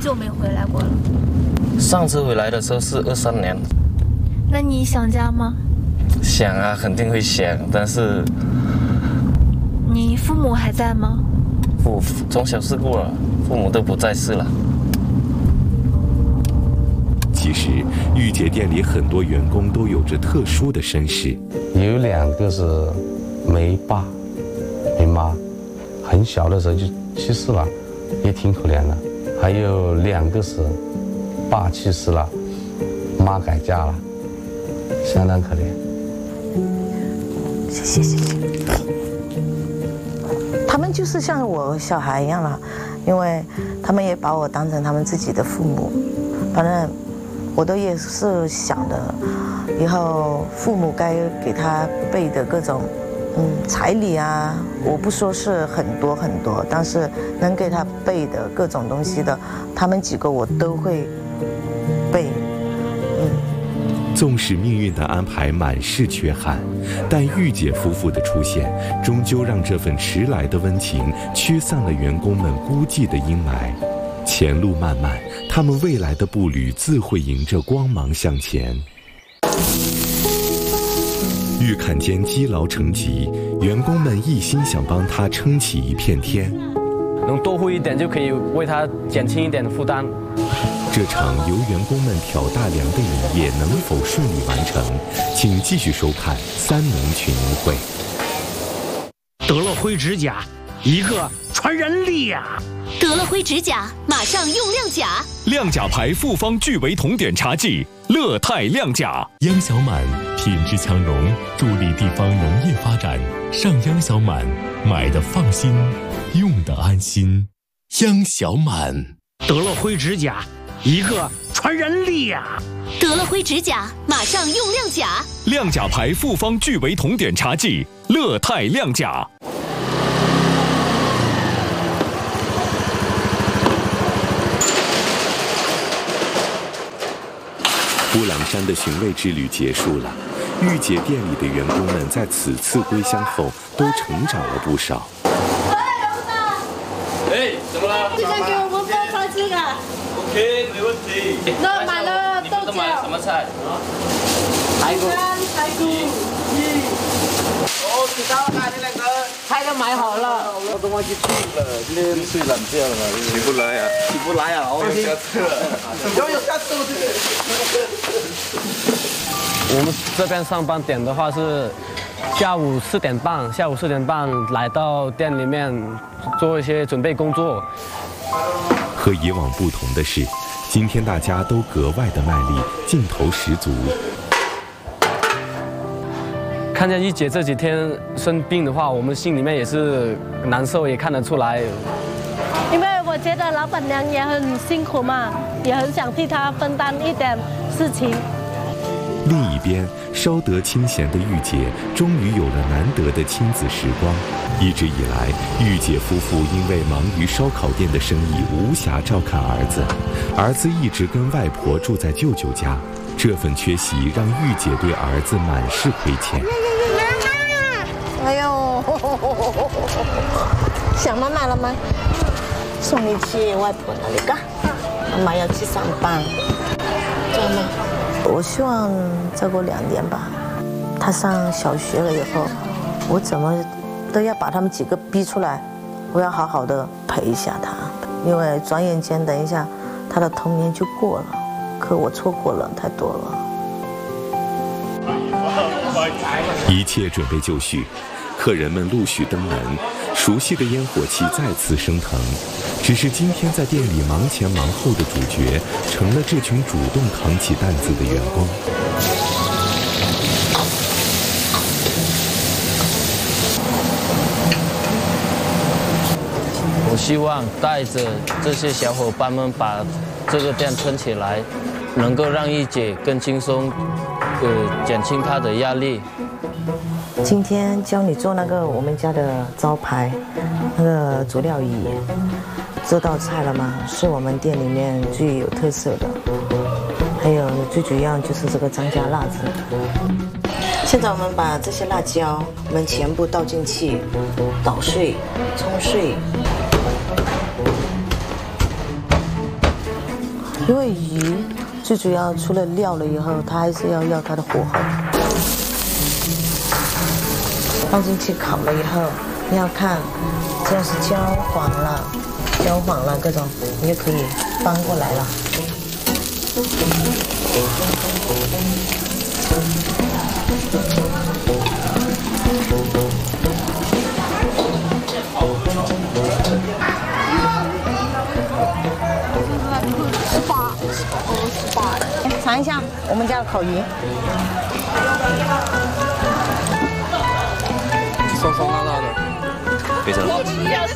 久没回来过了？ 上次回来的时候是23年。 那你想家吗？ 想啊，肯定会想，但是你父母还在吗？ 从小事故了，父母都不在世了。 其实，御姐店里很多员工都有着特殊的身世。 有2个是没爸没妈，很小的时候就去世了，也挺可怜的。还有2个是爸去世了，妈改嫁了，相当可怜。 谢谢。他们就是像我小孩一样了，因为他们也把我当成他们自己的父母。反正我都也是想的，以后父母该给他备的各种彩礼啊，我不说是很多很多，但是能给他备的各种东西的，他们几个我都会备。 纵使命运的安排满是缺憾，但御姐夫妇的出现，终究让这份迟来的温情驱散了员工们孤寂的阴霾。前路漫漫，他们未来的步履自会迎着光芒向前。愈看间积劳成疾，员工们一心想帮他撑起一片天。 能多付一点就可以为他减轻一点负担。 这场由员工们挑大梁的营业能否顺利完成，请继续收看3农群英会。 得了灰指甲，一个传人力呀！ 得了灰指甲，马上用亮甲。 亮甲牌复方聚维酮碘茶剂，乐泰亮甲。 央小满品质强融，助力地方农业发展。上央小满，买的放心，用的安心。央小满。 得了灰指甲，一个传人力呀！ 得了灰指甲，马上用亮甲。 亮甲牌复方聚维酮碘茶剂，乐泰亮甲。 乌朗山的寻味之旅结束了，御姐店里的员工们在此次归乡后都成长了不少。 哎，怎么了？ 今天给我们包菜吃啊 ？OK， 没问题。 那买了豆角。 你们都买了什么菜？ 排骨。排骨。 哦，知道了，你2个菜都买好了。 我都忘记去了，今天睡懒觉了嘛？起不来呀？起不来呀？我有下次了。有下次了。 我们这边上班点的话是下午4点半来到店里面做一些准备工作。 和以往不同的是，今天大家都格外的卖力，劲头十足。 看见一姐这几天生病的话，我们心里面也是难受，也看得出来。 因为我觉得老板娘也很辛苦嘛，也很想替她分担一点事情。 另一边，稍得清闲的御姐终于有了难得的亲子时光。一直以来，御姐夫妇因为忙于烧烤店的生意，无暇照看儿子。儿子一直跟外婆住在舅舅家，这份缺席让御姐对儿子满是亏欠。 妈妈，哎呦，想妈妈了吗？送你去外婆那里干，妈妈要去上班，这样吗？我希望再过2年吧，他上小学了以后，我怎么都要把他们几个逼出来，我要好好的陪一下他，因为转眼间等一下他的童年就过了，可我错过了太多了。 一切准备就绪，客人们陆续登门，熟悉的烟火气再次升腾。只是今天在店里忙前忙后的主角，成了这群主动扛起担子的员工。 我希望带着这些小伙伴们把这个店撑起来，能够让御姐更轻松，减轻她的压力。 今天教你做那个我们家的招牌，那个佐料椅。这道菜了吗？是我们店里面最有特色的，还有最主要就是这个张家辣子。现在我们把这些辣椒，我们全部倒进去，捣碎、冲碎。 因为鱼最主要除了料了以后，它还是要它的火候。放进去烤了以后，你要看，只要是焦黄了各种，你就可以翻过来了。尝一下我们家的烤鱼， 松松拉拉的，非常好吃。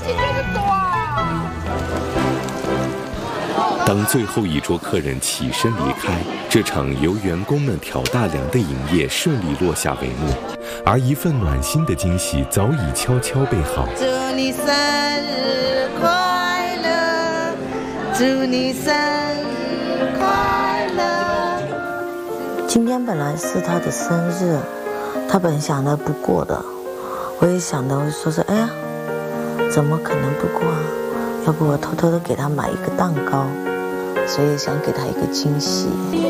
当最后一桌客人起身离开，这场由员工们挑大梁的营业顺利落下帷幕，而一份暖心的惊喜早已悄悄备好。 祝你生日快乐，祝你生日快乐。今天本来是他的生日，他本想着不过的，我也想着，我说是，哎呀，怎么可能不过啊？要不我偷偷的给他买一个蛋糕。所以想给他一个惊喜。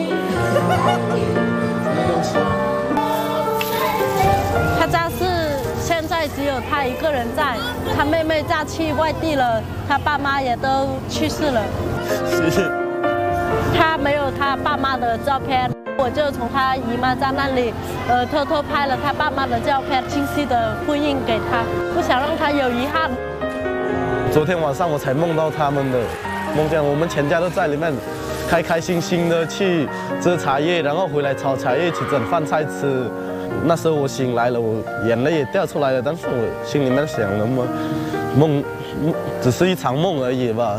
他家是现在只有他一个人在，他妹妹嫁去外地了，他爸妈也都去世了。 谢谢。 他没有他爸妈的照片，我就从他姨妈在那里，偷偷拍了他爸妈的照片，清晰的复印给他，不想让他有遗憾。 昨天晚上我才梦到他们的。梦见我们全家都在里面，开开心心的去摘茶叶，然后回来炒茶叶，一起整饭菜吃。那时候我醒来了，我眼泪也掉出来了，但是我心里面想了嘛，梦只是一场梦而已吧。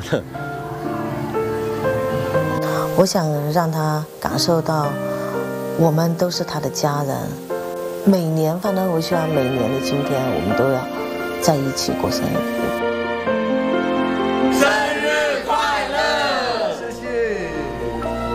我想让他感受到，我们都是他的家人。每年，反正我希望每年的今天，我们都要在一起过生日。